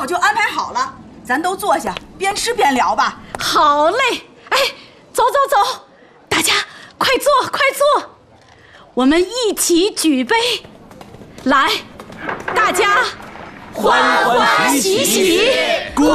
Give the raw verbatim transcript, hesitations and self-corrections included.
早就安排好了，咱都坐下，边吃边聊吧。 好嘞，哎，走走走，大家快坐快坐，我们一起举杯，来，大家欢欢喜喜。